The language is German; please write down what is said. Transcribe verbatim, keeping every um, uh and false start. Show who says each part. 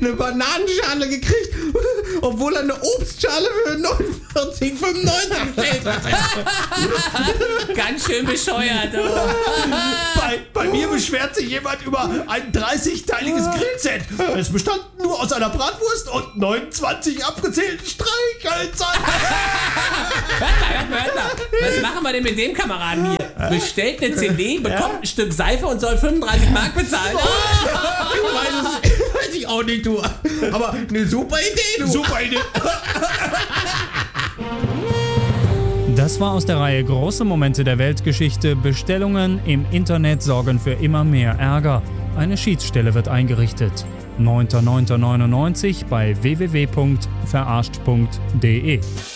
Speaker 1: eine Bananenschale gekriegt, obwohl er eine Obstschale für neunundvierzig fünfundneunzig bestellt hat.
Speaker 2: Ganz schön bescheuert. Oh.
Speaker 3: Bei, bei mir beschwert sich jemand über ein dreißigteiliges Grillset. Es bestand nur aus einer Bratwurst und neunundzwanzig abgezählten Streichhölzern.
Speaker 2: Hört mal, hört mal, hört mal. Was machen wir denn mit dem Kameraden hier? Bestellt eine C D, bekommt ein Stück Seife und soll fünfunddreißig Mark bezahlen.
Speaker 1: Ich weiß es weiß ich auch nicht, du. Aber eine super Idee, du.
Speaker 3: Super Idee.
Speaker 4: Das war aus der Reihe Große Momente der Weltgeschichte. Bestellungen im Internet sorgen für immer mehr Ärger. Eine Schiedsstelle wird eingerichtet. neunter neunter neunundneunzig bei w w w punkt verarscht punkt d e